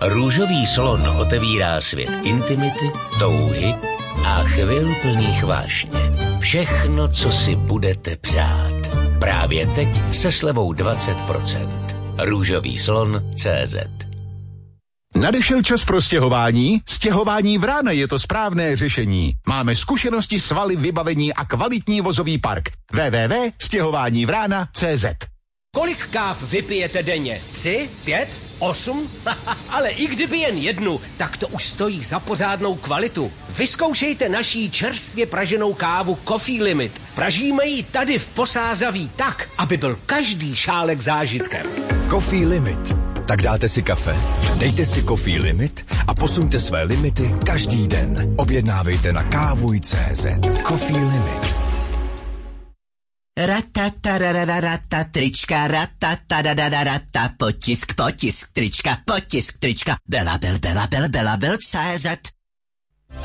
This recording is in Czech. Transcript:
Růžový slon otevírá svět intimity, touhy a chvil plných vášně. Všechno, co si budete přát. Právě teď se slevou 20%. Růžový slon.cz. Nadešel čas pro stěhování? Stěhování Vrána je to správné řešení. Máme zkušenosti, svaly, vybavení a kvalitní vozový park. www.stěhovánivrána.cz. Kolik káv vypijete denně? 3, 5, 8? Ale i kdyby jen jednu, tak to už stojí za pořádnou kvalitu. Vyzkoušejte naší čerstvě praženou kávu Coffee Limit. Pražíme ji tady v Posázaví tak, aby byl každý šálek zážitkem. Coffee Limit. Tak dáte si kafe, dejte si Coffee Limit a posuňte své limity každý den. Objednávejte na kávuj.cz. Coffee Limit. Ratatarararata, trička, ratatarararata, potisk, trička, Belabel, CZ.